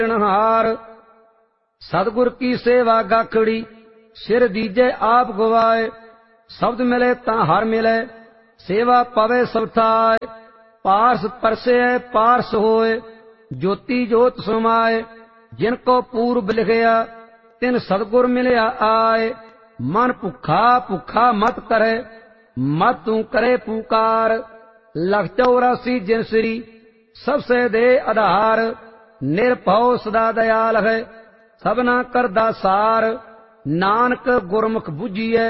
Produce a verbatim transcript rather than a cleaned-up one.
हार। सतगुर की सेवा गाखड़ी सिर दीजे आप गवाए। शब्द मिले ता हर मिले सेवा पवे सब थाए। पारस परसे पारस होए ज्योति जोत समाए। जिनको पूर्व लिखया तिन सतगुर मिलया आए। मन भुखा भुखा मत करे मत तू करे पुकार। लख चौरासी जिनसरी सबसे दे आधार। निरभव सदा दयाल है सबना करदा सार। नानक गुरमुख बुझिए